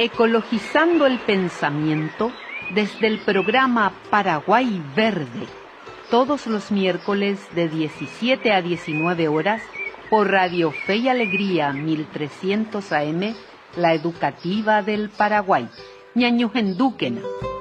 Ecologizando el pensamiento desde el programa Paraguay Verde, todos los miércoles de 17 a 19 horas por Radio Fe y Alegría 1300 AM, la educativa del Paraguay. Ñañuhendúquena.